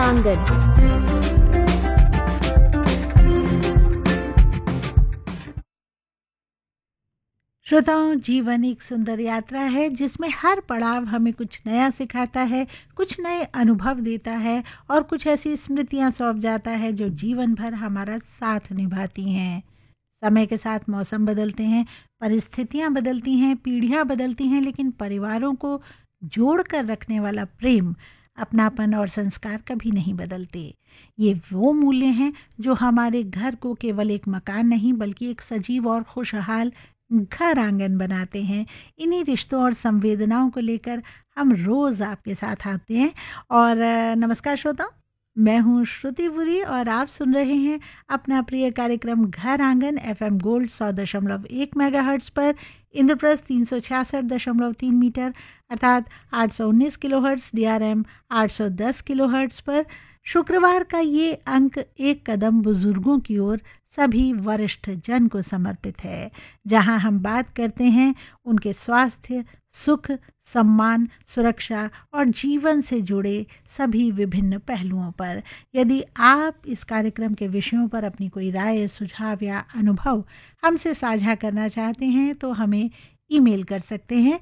आंगन। श्रोताओं, जीवन एक सुंदर यात्रा है जिसमें हर पड़ाव हमें कुछ नया सिखाता है, कुछ नए अनुभव देता है और कुछ ऐसी स्मृतियां सौंप जाता है जो जीवन भर हमारा साथ निभाती हैं। समय के साथ मौसम बदलते हैं, परिस्थितियां बदलती हैं, पीढ़ियां बदलती हैं, लेकिन परिवारों को जोड़कर रखने वाला प्रेम, अपनापन और संस्कार कभी नहीं बदलते। ये वो मूल्य हैं जो हमारे घर को केवल एक मकान नहीं बल्कि एक सजीव और खुशहाल घर आंगन बनाते हैं। इन्हीं रिश्तों और संवेदनाओं को लेकर हम रोज़ आपके साथ आते हैं। और नमस्कार श्रोताओं, मैं हूँ श्रुतिपुरी और आप सुन रहे हैं अपना प्रिय कार्यक्रम घर आंगन एफएम गोल्ड 100.1 मेगाहर्ट्ज़ पर, इंद्रप्रस्थ 366.3 मीटर अर्थात 819 किलोहर्ट्ज़, डीआरएम 810 किलोहर्ट्ज़ पर। शुक्रवार का ये अंक एक कदम बुजुर्गों की ओर सभी वरिष्ठ जन को समर्पित है, जहां हम बात करते हैं उनके स्वास्थ्य, सुख, सम्मान, सुरक्षा और जीवन से जुड़े सभी विभिन्न पहलुओं पर। यदि आप इस कार्यक्रम के विषयों पर अपनी कोई राय, सुझाव या अनुभव हमसे साझा करना चाहते हैं तो हमें ईमेल कर सकते हैं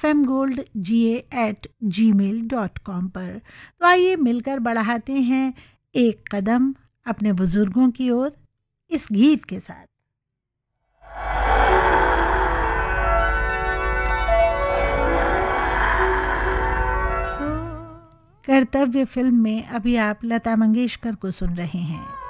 fmgoldga@gmail.com पर। तो आइए मिलकर बढ़ाते हैं एक कदम अपने बुजुर्गों की ओर इस गीत के साथ। कर्तव्य फिल्म में अभी आप लता मंगेशकर को सुन रहे हैं।